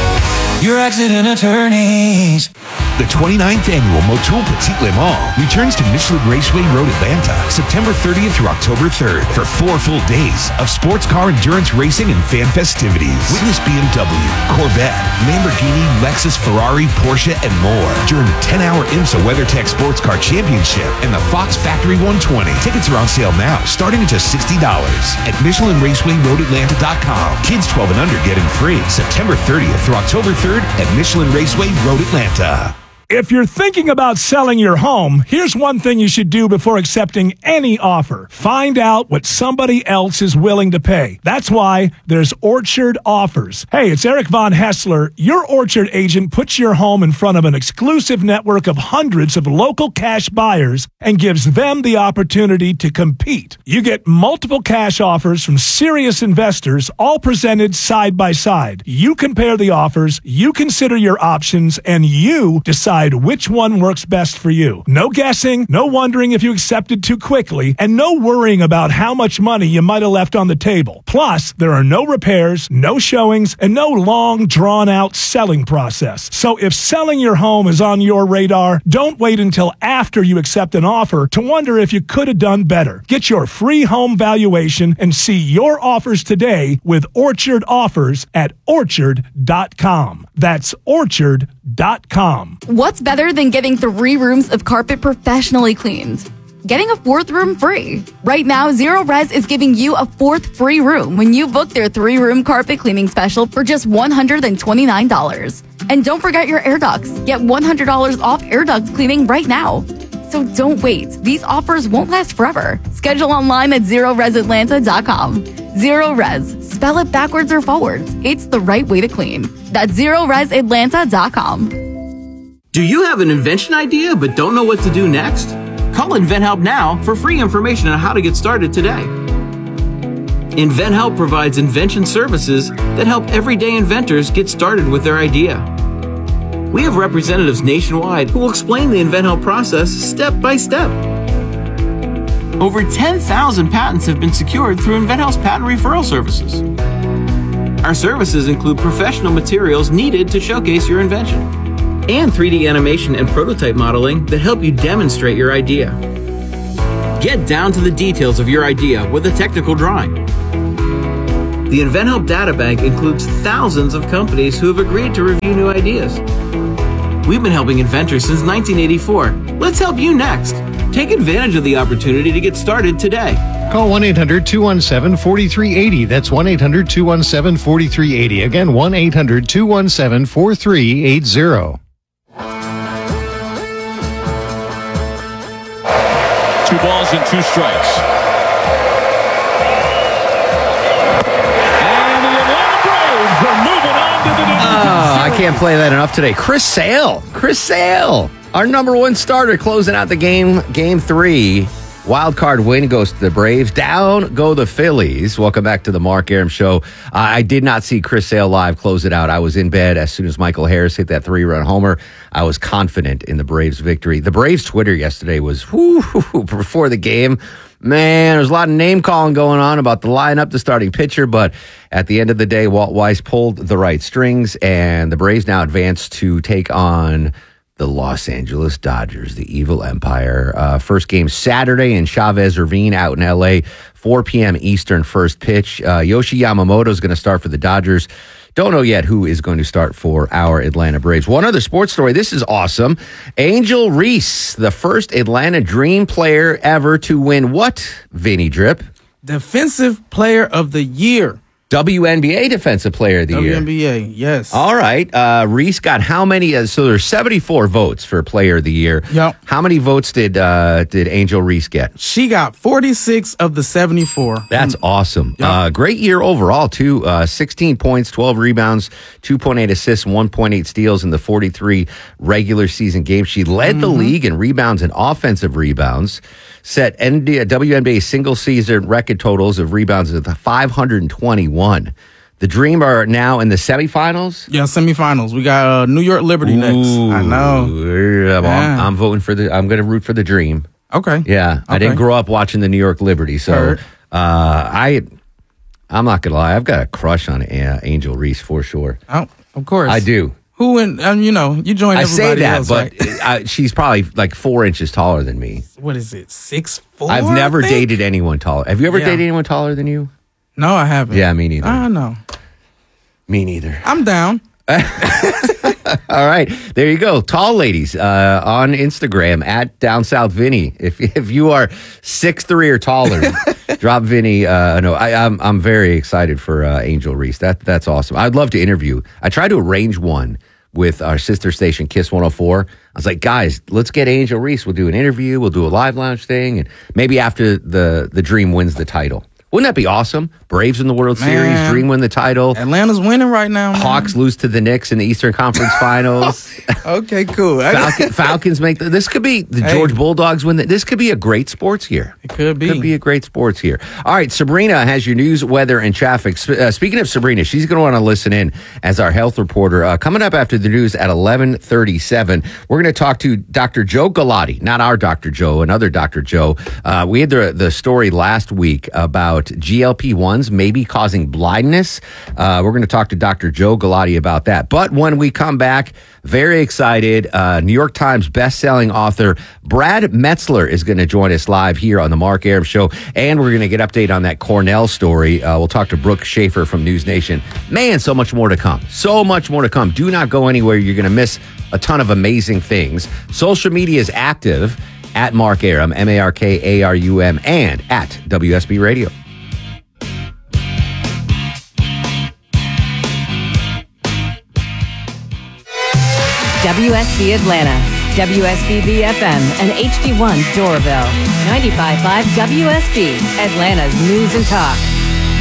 Your accident attorneys. The twenty-ninth Annual Motul Petit Le Mans returns to Michelin Raceway Road, Atlanta, September thirtieth through October third for four full days of sports car endurance racing and fan festivities. Witness B M W, Corvette, Lamborghini, Lexus, Ferrari, Porsche, and more during the ten-hour IMSA WeatherTech Sports Car Championship and the Fox Factory one twenty. Tickets are on sale now, starting at just sixty dollars at Michelin Raceway Road Atlanta dot com. Kids twelve and under get in free September thirtieth through October third at Michelin Raceway Road Atlanta. If you're thinking about selling your home, here's one thing you should do before accepting any offer. Find out what somebody else is willing to pay. That's why there's Orchard Offers. Hey, it's Eric Von Hessler. Your Orchard agent puts your home in front of an exclusive network of hundreds of local cash buyers and gives them the opportunity to compete. You get multiple cash offers from serious investors, all presented side by side. You compare the offers, you consider your options, and you decide which one works best for you. No guessing, no wondering if you accepted too quickly, and no worrying about how much money you might have left on the table. Plus, there are no repairs, no showings, and no long, drawn-out selling process. So if selling your home is on your radar, don't wait until after you accept an offer to wonder if you could have done better. Get your free home valuation and see your offers today with Orchard Offers at orchard dot com. That's orchard dot com. What's better than getting three rooms of carpet professionally cleaned? Getting a fourth room free. Right now, Zero Res is giving you a fourth free room when you book their three-room carpet cleaning special for just one hundred twenty-nine dollars. And don't forget your air ducts. Get one hundred dollars off air duct cleaning right now. So don't wait. These offers won't last forever. Schedule online at zero res atlanta dot com. Zero Res. Spell it backwards or forwards. It's the right way to clean. That's zero res atlanta dot com. Do you have an invention idea but don't know what to do next? Call InventHelp now for free information on how to get started today. InventHelp provides invention services that help everyday inventors get started with their idea. We have representatives nationwide who will explain the InventHelp process step by step. Over ten thousand patents have been secured through InventHelp's patent referral services. Our services include professional materials needed to showcase your invention and three D animation and prototype modeling that help you demonstrate your idea. Get down to the details of your idea with a technical drawing. The InventHelp Databank includes thousands of companies who have agreed to review new ideas. We've been helping inventors since nineteen eighty-four. Let's help you next. Take advantage of the opportunity to get started today. Call one eight hundred two one seven four three eight zero. That's one eight hundred two one seven four three eight zero. Again, one eight hundred two one seven four three eight zero. Two balls and two strikes. And the Atlanta Braves are moving on to the division Oh, I series. can't play that enough today. Chris Sale. Chris Sale. Our number one starter closing out the game, game three. Wild card win goes to the Braves. Down go the Phillies. Welcome back to the Mark Arum Show. Uh, I did not see Chris Sale live close it out. I was in bed as soon as Michael Harris hit that three-run homer. I was confident in the Braves' victory. The Braves' Twitter yesterday was, whoo, before the game, man, there was a lot of name-calling going on about the lineup, the starting pitcher, but at the end of the day, Walt Weiss pulled the right strings, and the Braves now advance to take on the Los Angeles Dodgers, the evil empire. Uh, first game Saturday in Chavez Ravine out in L A, four p.m. Eastern first pitch. Uh, Yoshi Yamamoto is going to start for the Dodgers. Don't know yet who is going to start for our Atlanta Braves. One other sports story. This is awesome. Angel Reese, the first Atlanta Dream player ever to win what, Vinny Drip? Defensive Player of the Year. W N B A Defensive Player of the Year. W N B A, yes. All right. Uh, Reese got how many? Uh, so there's seventy-four votes for Player of the Year. Yep. How many votes did uh, did Angel Reese get? She got forty-six of the seventy-four. That's awesome. Yep. Uh, great year overall, too. Uh, sixteen points, twelve rebounds, two point eight assists, one point eight steals in the forty-three regular season games. She led mm-hmm. the league in rebounds and offensive rebounds. Set N B A, W N B A single season record totals of rebounds of five hundred twenty-one. The Dream are now in the semifinals. Yeah, semifinals. We got uh, New York Liberty Ooh, next. I know. Yeah, well, Yeah. I'm, I'm voting for the. I'm going to root for the Dream. Okay. Yeah, I Okay. didn't grow up watching the New York Liberty, so Heard. uh, I. I'm not gonna lie. I've got a crush on uh, Angel Reese for sure. Oh, of course. I do. Who and um, you know you join I everybody say that, else, but right? uh, she's probably like four inches taller than me. What is it? Six four. I've never dated anyone taller. Have you ever Yeah. dated anyone taller than you? No, I haven't. Yeah, me neither. I know. Me neither. I'm down. All right, there you go. Tall ladies uh, on Instagram at Down South Vinny. If if you are six three or taller, drop Vinny. Uh, no, I, I'm I'm very excited for uh, Angel Reese. That that's awesome. I'd love to interview. I tried to arrange one with our sister station Kiss one oh four. I was like, guys, let's get Angel Reese. We'll do an interview. We'll do a live lounge thing, and maybe after the the Dream wins the title. Wouldn't that be awesome? Braves in the World Man. Series, Dream win the title. Atlanta's winning right now, man. Hawks lose to the Knicks in the Eastern Conference Finals. Okay, cool. Falcon, Falcons make the, this could be the Hey. George Bulldogs win. The, this could be a great sports year. It could be. Could be a great sports year. All right, Sabrina has your news, weather, and traffic. Sp- uh, speaking of Sabrina, she's going to want to listen in as our health reporter. Uh, coming up after the news at eleven thirty-seven, we're going to talk to Doctor Joe Galati, not our Doctor Joe, another Doctor Joe. Uh, we had the, the story last week about G L P ones maybe causing blindness. Uh, we're going to talk to Doctor Joe Galati about that. But when we come back, very excited. Uh, New York Times bestselling author Brad Metzler is going to join us live here on the Mark Arum Show, and we're going to get update on that Cornell story. Uh, we'll talk to Brooke Schaefer from News Nation. Man, so much more to come. So much more to come. Do not go anywhere. You're going to miss a ton of amazing things. Social media is active at Mark Arum, M A R K A R U M, and at W S B Radio. W S B Atlanta, W S B B F M, and H D one Doraville. ninety-five point five W S B, Atlanta's News and Talk.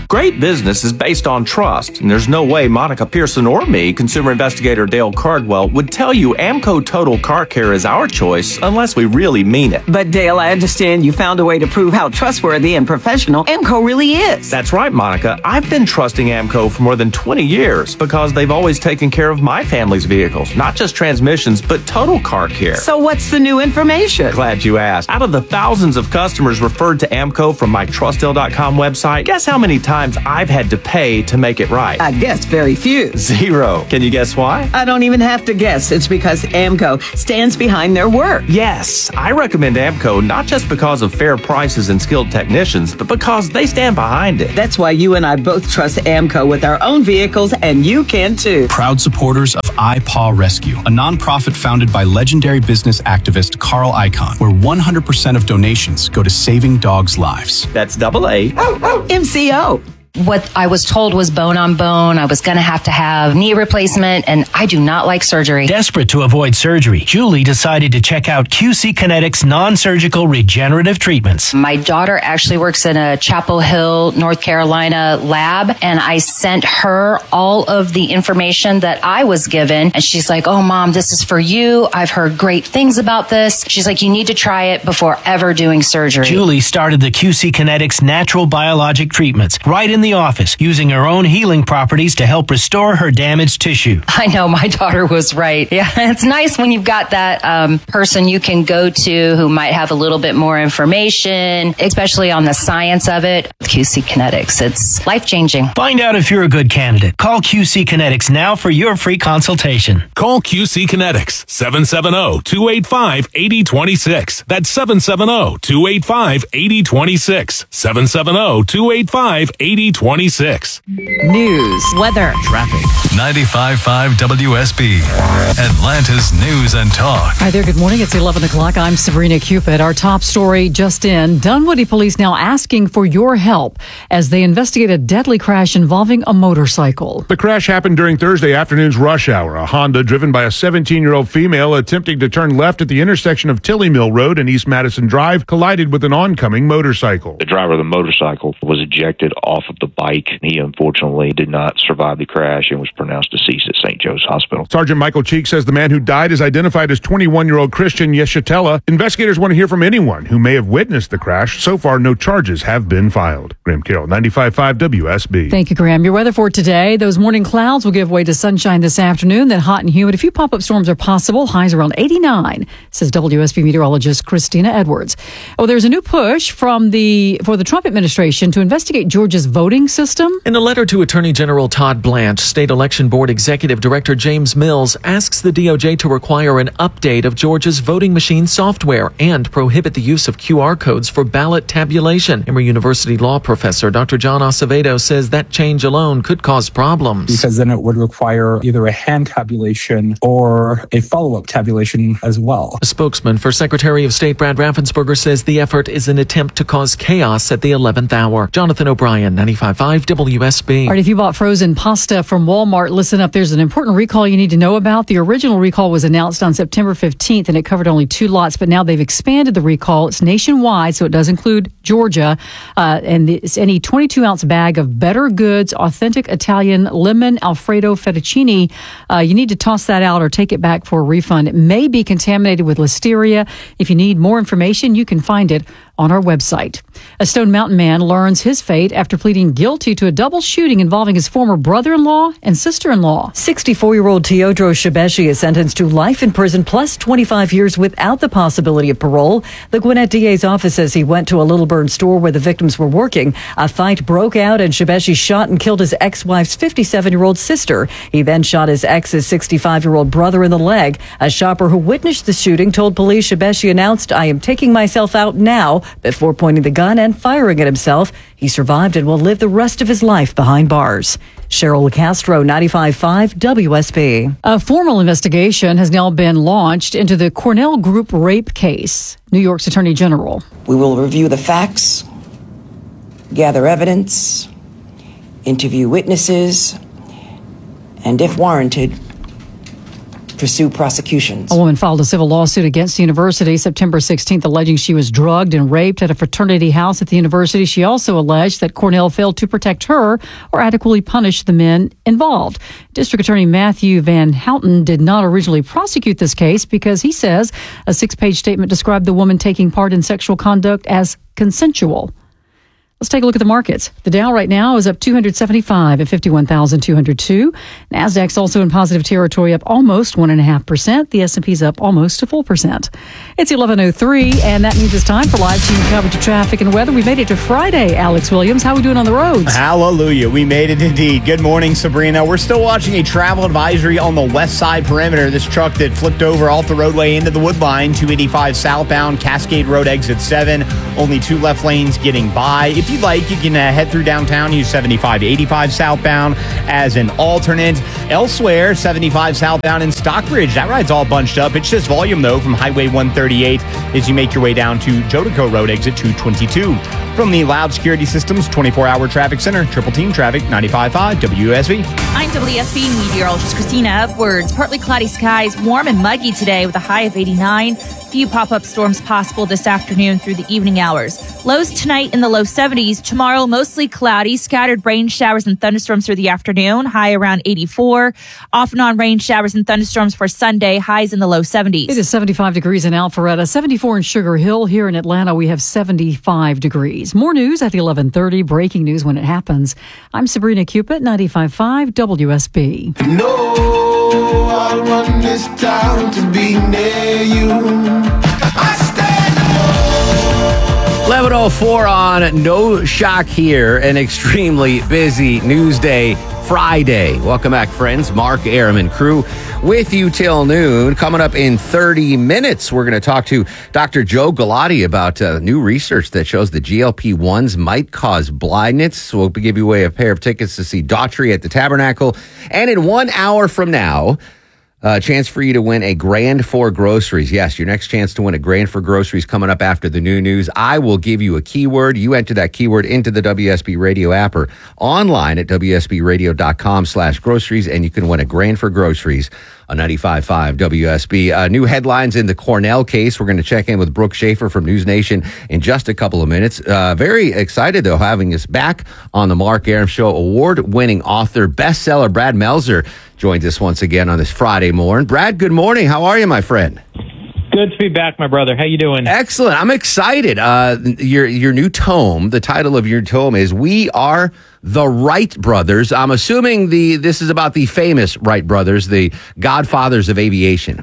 Great business is based on trust, and there's no way Monica Pearson or me, consumer investigator Dale Cardwell, would tell you Amco Total Car Care is our choice unless we really mean it. But Dale, I understand you found a way to prove how trustworthy and professional Amco really is. That's right, Monica. I've been trusting Amco for more than twenty years because they've always taken care of my family's vehicles, not just transmissions, but total car care. So what's the new information? Glad you asked. Out of the thousands of customers referred to Amco from my trust dale dot com website, guess how many times I've had to pay to make it right? I guess very few. Zero. Can you guess why? I don't even have to guess. It's because Amco stands behind their work. Yes, I recommend Amco not just because of fair prices and skilled technicians, but because they stand behind it. That's why you and I both trust Amco with our own vehicles, and you can too. Proud supporters of iPaw Rescue, a nonprofit founded by legendary business activist Carl Icahn, where one hundred percent of donations go to saving dogs' lives. That's double A. M C O. What I was told was bone on bone. I was going to have to have knee replacement, and I do not like surgery. Desperate to avoid surgery, Julie decided to check out Q C Kinetics non-surgical regenerative treatments. My daughter actually works in a Chapel Hill, North Carolina lab, and I sent her all of the information that I was given, and she's like, oh, Mom, this is for you. I've heard great things about this. She's like, you need to try it before ever doing surgery. Julie started the Q C Kinetics natural biologic treatments right in the office, using her own healing properties to help restore her damaged tissue. I know, my daughter was right. Yeah, it's nice when you've got that um, person you can go to who might have a little bit more information, especially on the science of it. Q C Kinetics, it's life-changing. Find out if you're a good candidate. Call Q C Kinetics now for your free consultation. Call Q C Kinetics, seven seven zero, two eight five, eight zero two six. That's seven seven zero, two eight five, eight zero two six. seven seven zero, two eight five, eight zero twenty-six. News, weather, traffic. ninety-five point five W S B, Atlanta's news and talk. Hi there, good morning. It's eleven o'clock. I'm Sabrina Cupid. Our top story just in. Dunwoody police now asking for your help as they investigate a deadly crash involving a motorcycle. The crash happened during Thursday afternoon's rush hour. A Honda driven by a seventeen-year-old female attempting to turn left at the intersection of Tilly Mill Road and East Madison Drive collided with an oncoming motorcycle. The driver of the motorcycle was ejected off of the bike. He unfortunately did not survive the crash and was pronounced deceased at Saint Joe's Hospital. Sergeant Michael Cheek says the man who died is identified as twenty-one-year-old Christian Yeshatella. Investigators want to hear from anyone who may have witnessed the crash. So far, no charges have been filed. Graham Carroll, ninety-five point five W S B. Thank you, Graham. Your weather for today, those morning clouds will give way to sunshine this afternoon, then hot and humid. A few pop-up storms are possible. Highs around eighty-nine, says W S B meteorologist Christina Edwards. Oh, there's a new push from the for the Trump administration to investigate Georgia's voting system. In a letter to Attorney General Todd Blanche, State Election Board Executive Director James Mills asks the D O J to require an update of Georgia's voting machine software and prohibit the use of Q R codes for ballot tabulation. Emory University law professor Doctor John Acevedo says that change alone could cause problems. Because then it would require either a hand tabulation or a follow-up tabulation as well. A spokesman for Secretary of State Brad Raffensperger says the effort is an attempt to cause chaos at the eleventh hour. Jonathan O'Brien, ninety-five point five W S B. All right, if you bought frozen pasta from Walmart, listen up. There's an important recall you need to know about. The original recall was announced on September fifteenth, and it covered only two lots, but now they've expanded the recall. It's nationwide, so it does include Georgia. Uh, and it's any twenty-two ounce bag of Better Goods authentic Italian lemon Alfredo fettuccine. Uh, you need to toss that out or take it back for a refund. It may be contaminated with listeria. If you need more information, you can find it on our website. A Stone Mountain man learns his fate after pleading guilty to a double shooting involving his former brother-in-law and sister-in-law. sixty-four-year-old Teodoro Shibeshi is sentenced to life in prison plus twenty-five years without the possibility of parole. The Gwinnett D A's office says he went to a Little Bird store where the victims were working. A fight broke out and Shibeshi shot and killed his ex-wife's fifty-seven-year-old sister. He then shot his ex's sixty-five-year-old brother in the leg. A shopper who witnessed the shooting told police Shibeshi announced, "I am taking myself out now," before pointing the gun and firing at himself. He survived and will live the rest of his life behind bars. Cheryl Castro, ninety-five point five W S B. A formal investigation has now been launched into the Cornell Group rape case. New York's Attorney General. We will review the facts, gather evidence, interview witnesses, and if warranted, pursue prosecutions. A woman filed a civil lawsuit against the university September sixteenth, alleging she was drugged and raped at a fraternity house at the university. She also alleged that Cornell failed to protect her or adequately punish the men involved. District Attorney Matthew Van Houten did not originally prosecute this case because he says a six-page statement described the woman taking part in sexual conduct as consensual. Let's take a look at the markets. The Dow right now is up two hundred seventy-five at fifty-one thousand two hundred two. NASDAQ's also in positive territory, up almost one point five percent. The S and P's up almost a full percent. It's eleven oh three, and that means it's time for live team coverage of traffic and weather. We made it to Friday, Alex Williams. How are we doing on the roads? Hallelujah. We made it indeed. Good morning, Sabrina. We're still watching a travel advisory on the west side perimeter. This truck that flipped over off the roadway into the Woodline, two eighty-five southbound, Cascade Road exit seven. Only two left lanes getting by. If you'd like, you can uh, head through downtown, use seventy-five eighty-five southbound as an alternate. Elsewhere, seventy-five southbound in Stockbridge. That ride's all bunched up. It's just volume, though, from Highway one thirty-eight as you make your way down to Jodico Road exit two twenty-two. From the Loud Security Systems twenty-four hour Traffic Center, Triple Team Traffic, ninety-five point five W S B. I'm W S B meteorologist Christina Upwards. Partly cloudy skies, warm and muggy today with a high of eighty-nine. Few pop-up storms possible this afternoon through the evening hours. Lows tonight in the low seventies. Tomorrow, mostly cloudy, scattered rain showers and thunderstorms through the afternoon, high around eighty-four. Off and on rain showers and thunderstorms for Sunday, highs in the low seventies. It is seventy-five degrees in Alpharetta, seventy-four in Sugar Hill. Here in Atlanta, we have seventy-five degrees. More news at eleven thirty, breaking news when it happens. I'm Sabrina Cupid, ninety-five point five W S B. No, I'll run this town to be near you. eleven oh four on No Shock here, an extremely busy news day Friday. Welcome back, friends. Mark Aram and crew with you till noon. Coming up in thirty minutes, we're going to talk to Doctor Joe Galati about uh, new research that shows the G L P ones might cause blindness. We'll give you away a pair of tickets to see Daughtry at the Tabernacle. And in one hour from now, a uh, chance for you to win a grand for groceries. Yes, your next chance to win a grand for groceries coming up after the new news. I will give you a keyword. You enter that keyword into the W S B Radio app or online at W S B radio dot com slash groceries, and you can win a grand for groceries on ninety-five point five W S B. Uh, new headlines in the Cornell case. We're going to check in with Brooke Schaefer from News Nation in just a couple of minutes. Uh, very excited, though, having us back on the Mark Aram Show. Award-winning author, bestseller Brad Meltzer joins us once again on this Friday morning. Brad, good morning. How are you, my friend? Good to be back, my brother. How you doing? Excellent. I'm excited. Uh, your your new tome, the title of your tome is We Are the Wright Brothers. I'm assuming the this is about the famous Wright brothers, the godfathers of aviation.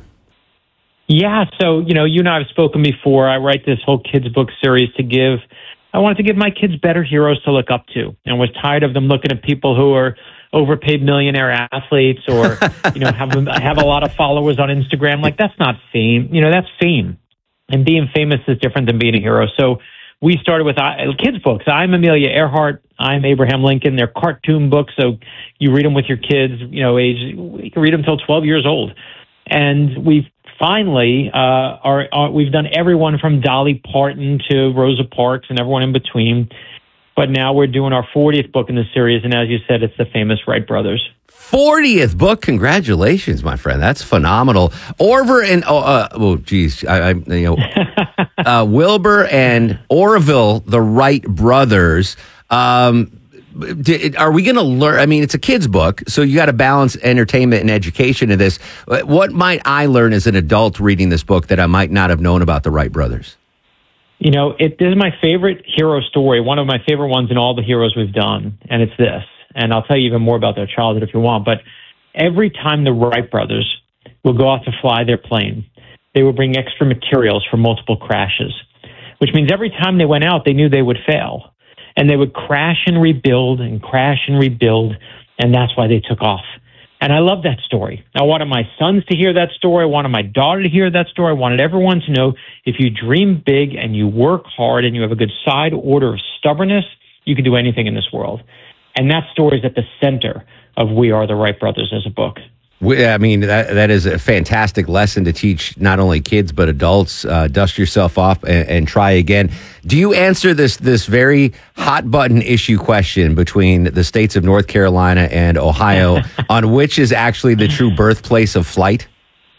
Yeah, so, you know, you and I have spoken before. I write this whole kids' book series to give, I wanted to give my kids better heroes to look up to, and was tired of them looking at people who are overpaid millionaire athletes or, you know, have have a lot of followers on Instagram. Like, that's not fame. You know, that's fame. And being famous is different than being a hero. So we started with uh, kids' books. I'm Amelia Earhart. I'm Abraham Lincoln. They're cartoon books, so you read them with your kids, you know, age, you can read them till twelve years old. And we've finally, uh, are, are we've done everyone from Dolly Parton to Rosa Parks and everyone in between. But now we're doing our fortieth book in the series, and as you said, it's the famous Wright brothers. fortieth book. Congratulations, my friend. That's phenomenal. Orver and, oh, uh, oh geez, I, I, you know, uh, Wilbur and Orville, the Wright brothers. Um, did, are we going to learn? I mean, it's a kid's book, so you got to balance entertainment and education in this. What might I learn as an adult reading this book that I might not have known about the Wright brothers? You know, it, this is my favorite hero story, one of my favorite ones in all the heroes we've done, and it's this. And I'll tell you even more about their childhood if you want. But every time the Wright brothers would go out to fly their plane, they would bring extra materials for multiple crashes, which means every time they went out, they knew they would fail. And they would crash and rebuild and crash and rebuild, and that's why they took off. And I love that story. I wanted my sons to hear that story. I wanted my daughter to hear that story. I wanted everyone to know if you dream big and you work hard and you have a good side order of stubbornness, you can do anything in this world. And that story is at the center of We Are the Wright Brothers as a book. We, I mean, that that is a fantastic lesson to teach not only kids but adults. Uh, dust yourself off and, and try again. Do you answer this this very hot button issue question between the states of North Carolina and Ohio on which is actually the true birthplace of flight?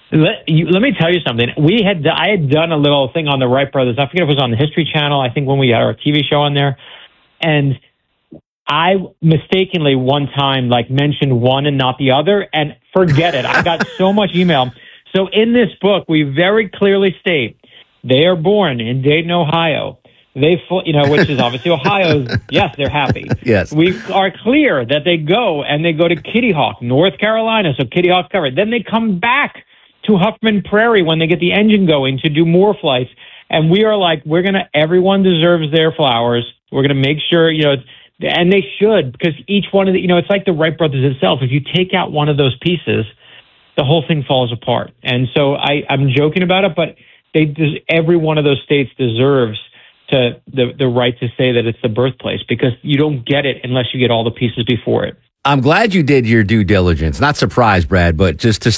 Let, you, let me tell you something. We had I had done a little thing on the Wright brothers. I forget if it was on the History Channel. I think when we had our T V show on there, and I mistakenly one time like mentioned one and not the other, and forget it. I got so much email. So in this book, we very clearly state they are born in Dayton, Ohio. They, you know, which is obviously Ohio's. Yes, they're happy. Yes, we are clear that they go and they go to Kitty Hawk, North Carolina. So Kitty Hawk's covered. Then they come back to Huffman Prairie when they get the engine going to do more flights. And we are like, we're gonna. Everyone deserves their flowers. We're gonna make sure, you know, and they should, because each one of the, you know, it's like the Wright brothers itself. If you take out one of those pieces, the whole thing falls apart. And so I, I'm joking about it, but they, every one of those states deserves to the, the right to say that it's the birthplace, because you don't get it unless you get all the pieces before it. I'm glad you did your due diligence. Not surprised, Brad, but just to